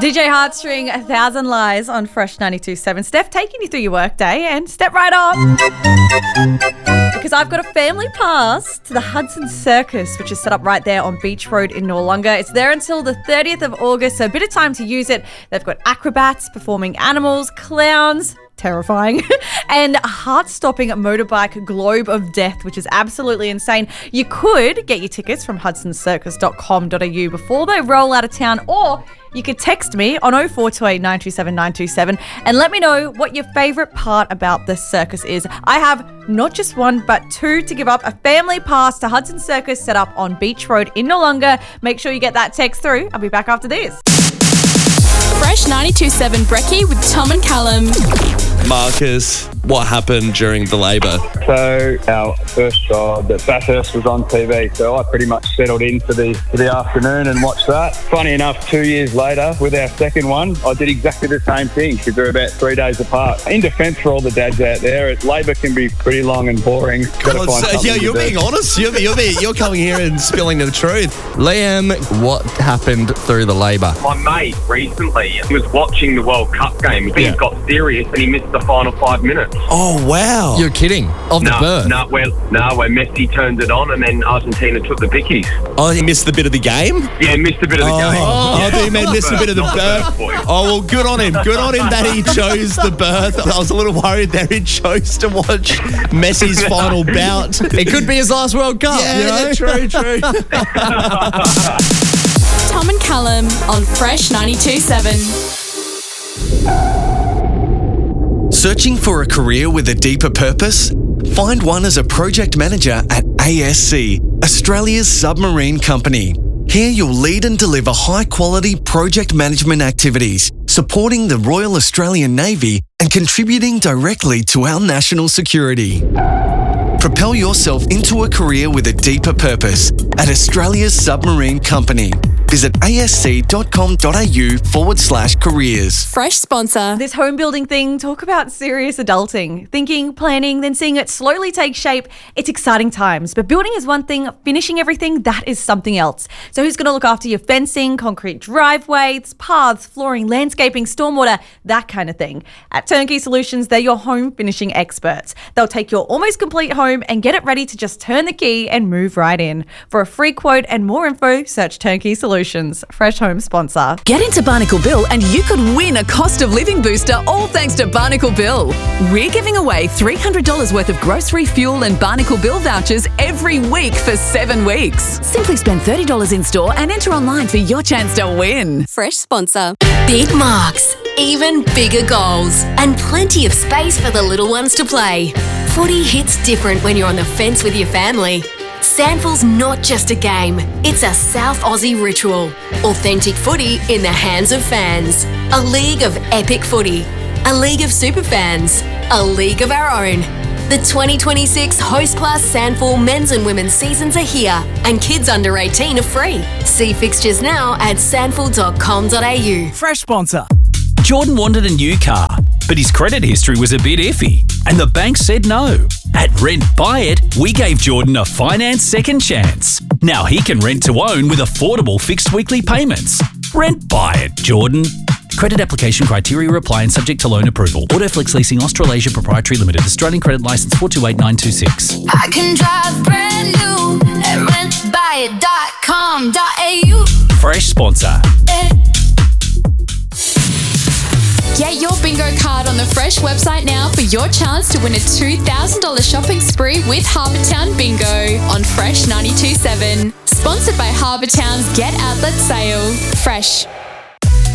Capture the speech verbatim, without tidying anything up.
D J Heartstring, A Thousand Lies on Fresh ninety-two point seven. Steph taking you through your workday, and step right up because I've got a family pass to the Hudson Circus, which is set up right there on Beach Road in Noarlunga. It's there until the thirtieth of August, so a bit of time to use it. They've got acrobats, performing animals, clowns, terrifying, and a heart-stopping motorbike globe of death, which is absolutely insane. You could get your tickets from hudson circus dot com dot a u before they roll out of town, or you could text me on oh four two eight, nine two seven, nine two seven and let me know what your favourite part about the circus is. I have not just one, but two to give up. A family pass to Hudson Circus set up on Beach Road in Noarlunga. Make sure you get that text through. I'll be back after this. Fresh ninety-two point seven Brekkie with Tom and Callum. Marcus, what happened during the labour? So our first job at Bathurst was on T V, so I pretty much settled in for the for the afternoon and watched that. Funny enough, two years later, with our second one, I did exactly the same thing because they're about three days apart. In defence for all the dads out there, labour can be pretty long and boring. God, so, yeah, you're being honest. You're, you're, being, you're coming here and spilling the truth. Liam, what happened through the labour? My mate recently was watching the World Cup game. Things yeah. got serious and he missed the final five minutes. Oh, wow. You're kidding. Of no, the birth? No, where, no, where Messi turned it on and then Argentina took the Vickies. Oh, he missed the bit of the game? Yeah, missed a bit of the oh, game. Oh, yeah. I thought you meant missed a bit of the birth. birth oh, well, good on him. Good on him that he chose the birth. I was a little worried that he chose to watch Messi's final bout. It could be his last World Cup. Yeah, you know? true, true. Tom and Callum on Fresh ninety-two point seven. Searching for a career with a deeper purpose? Find one as a project manager at A S C, Australia's submarine company. Here you'll lead and deliver high-quality project management activities, supporting the Royal Australian Navy and contributing directly to our national security. Propel yourself into a career with a deeper purpose at Australia's submarine company. Visit asc.com.au forward slash careers. Fresh sponsor. This home building thing, talk about serious adulting. Thinking, planning, then seeing it slowly take shape. It's exciting times. But building is one thing, finishing everything, that is something else. So who's going to look after your fencing, concrete driveways, paths, flooring, landscaping, stormwater, that kind of thing? At Turnkey Solutions, they're your home finishing experts. They'll take your almost complete home and get it ready to just turn the key and move right in. For a free quote and more info, search Turnkey Solutions. Fresh home sponsor. Get into Barnacle Bill and you could win a cost of living booster, all thanks to Barnacle Bill. We're giving away three hundred dollars worth of grocery, fuel and Barnacle Bill vouchers every week for seven weeks. Simply spend thirty dollars in store and enter online for your chance to win. Fresh sponsor. Big marks, even bigger goals, and plenty of space for the little ones to play. Footy hits different when you're on the fence with your family. Sandful's not just a game, it's a South Aussie ritual. Authentic footy in the hands of fans. A league of epic footy. A league of super fans. A league of our own. The twenty twenty-six Host Class Sandful men's and women's seasons are here, and kids under eighteen are free. See fixtures now at sandful dot com dot a u. Fresh sponsor. Jordan wanted a new car, but his credit history was a bit iffy, and the bank said no. At Rent Buy It, we gave Jordan a finance second chance. Now he can rent to own with affordable fixed weekly payments. Rent Buy It, Jordan. Credit application criteria apply and subject to loan approval. Autoflex Leasing Australasia Proprietary Limited. Australian credit licence four two eight nine two six. I can drive brand new at rent buy it dot com dot a u. Fresh sponsor. Get your bingo card on the Fresh website now for your chance to win a two thousand dollars shopping spree with Harbour Town Bingo on Fresh ninety-two point seven. Sponsored by Harbour Town's Get Outlet Sale. Fresh.